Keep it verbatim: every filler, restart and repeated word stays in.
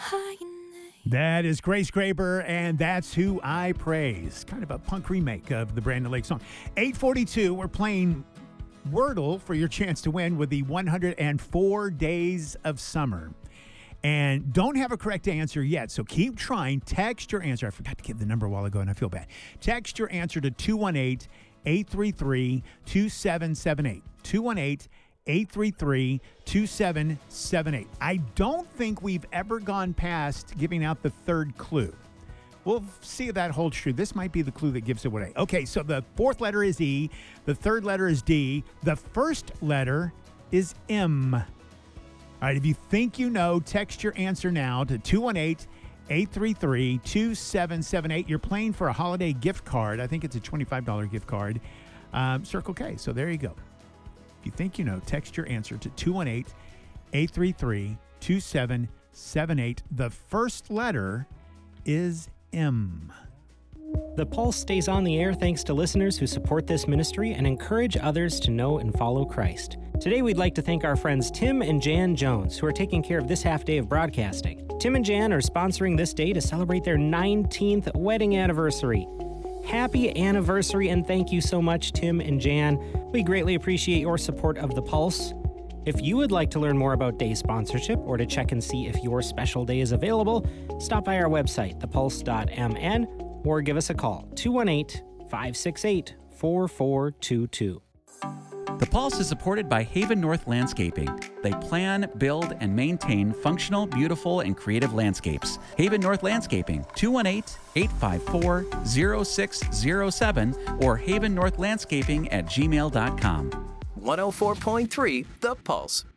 That is Grace Graber, and That's Who I Praise. Kind of a punk remake of the Brandon Lake song. eight forty-two, we're playing Wordle for your chance to win with the one hundred four Days of Summer. And don't have a correct answer yet, so keep trying. Text your answer. I forgot to give the number a while ago, and I feel bad. Text your answer to two one eight, eight three three, two seven seven eight. two one eight, eight three three, two seven seven eight. I don't think we've ever gone past giving out the third clue. We'll see if that holds true. This might be the clue that gives it away. Okay, so the fourth letter is E. The third letter is D. The first letter is M. All right, if you think you know, text your answer now to two one eight, eight three three, two seven seven eight. You're playing for a holiday gift card. I think it's a twenty-five dollars gift card. Um, Circle K, so there you go. If you think you know, text your answer to two one eight, eight three three, two seven seven eight. The first letter is M. The Pulse stays on the air thanks to listeners who support this ministry and encourage others to know and follow Christ. Today we'd like to thank our friends Tim and Jan Jones, who are taking care of this half day of broadcasting. Tim and Jan are sponsoring this day to celebrate their nineteenth wedding anniversary. Happy anniversary, and thank you so much, Tim and Jan. We greatly appreciate your support of The Pulse. If you would like to learn more about day sponsorship or to check and see if your special day is available, stop by our website, the pulse dot m n, or give us a call, two one eight, five six eight, four four two two. The Pulse is supported by Haven North Landscaping. They plan, build, and maintain functional, beautiful, and creative landscapes. Haven North Landscaping, two one eight, eight five four, zero six zero seven or haven north landscaping at gmail dot com. one oh four point three The Pulse.